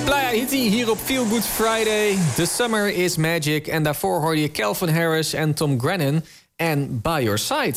Playa Hitty hier op Feel Good Friday. The Summer is Magic. En daarvoor hoorde je Calvin Harris en Tom Grennan en By Your Side.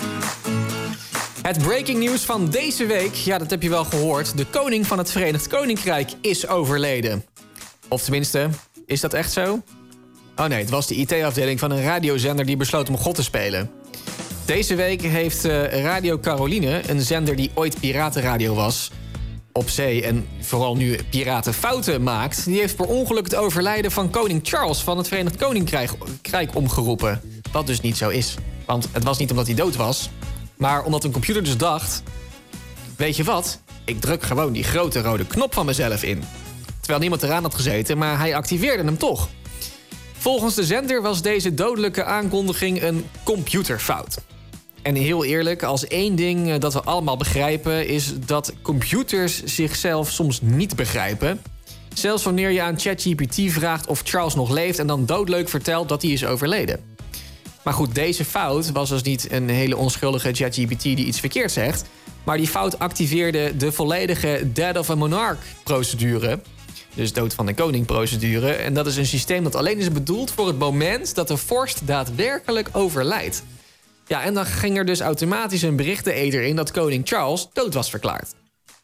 Het breaking nieuws van deze week, ja, dat heb je wel gehoord. De koning van het Verenigd Koninkrijk is overleden. Of tenminste, is dat echt zo? Oh nee, het was de IT-afdeling van een radiozender die besloot om God te spelen. Deze week heeft Radio Caroline, een zender die ooit piratenradio was, op zee en vooral nu piratenfouten maakt, die heeft per ongeluk het overlijden van koning Charles van het Verenigd Koninkrijk omgeroepen. Wat dus niet zo is. Want het was niet omdat hij dood was, maar omdat een computer dus dacht, weet je wat, ik druk gewoon die grote rode knop van mezelf in. Terwijl niemand eraan had gezeten, maar hij activeerde hem toch. Volgens de zender was deze dodelijke aankondiging een computerfout. En heel eerlijk, als één ding dat we allemaal begrijpen, is dat computers zichzelf soms niet begrijpen. Zelfs wanneer je aan ChatGPT vraagt of Charles nog leeft en dan doodleuk vertelt dat hij is overleden. Maar goed, deze fout was dus niet een hele onschuldige ChatGPT die iets verkeerd zegt, maar die fout activeerde de volledige Death of a Monarch procedure. Dus dood van de koning procedure. En dat is een systeem dat alleen is bedoeld voor het moment dat de vorst daadwerkelijk overlijdt. Ja, en dan ging er dus automatisch een berichteneter in dat koning Charles dood was verklaard.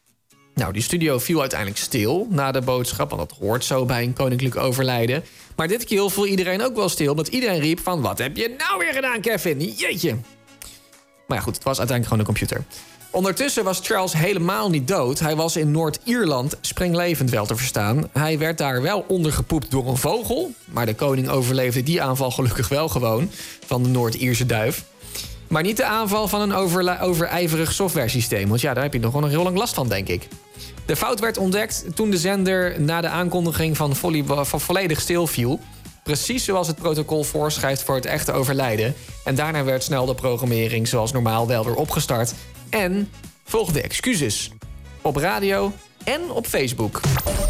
Nou, die studio viel uiteindelijk stil na de boodschap, want dat hoort zo bij een koninklijk overlijden. Maar dit keer viel iedereen ook wel stil, omdat iedereen riep van, wat heb je nou weer gedaan, Kevin? Jeetje! Maar ja, goed, het was uiteindelijk gewoon een computer. Ondertussen was Charles helemaal niet dood. Hij was in Noord-Ierland springlevend wel te verstaan. Hij werd daar wel ondergepoept door een vogel, maar de koning overleefde die aanval gelukkig wel gewoon van de Noord-Ierse duif. Maar niet de aanval van een overijverig softwaresysteem. Want ja, daar heb je nog wel een heel lang last van, denk ik. De fout werd ontdekt toen de zender na de aankondiging van volledig stilviel. Precies zoals het protocol voorschrijft voor het echte overlijden. En daarna werd snel de programmering zoals normaal wel weer opgestart. En volgden excuses. Op radio en op Facebook.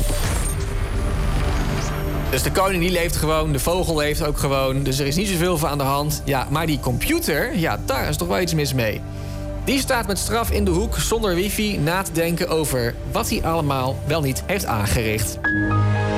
Dus de koning die leeft gewoon, de vogel leeft ook gewoon. Dus er is niet zoveel van aan de hand. Ja, maar die computer, ja, daar is toch wel iets mis mee. Die staat met straf in de hoek zonder wifi na te denken over wat hij allemaal wel niet heeft aangericht.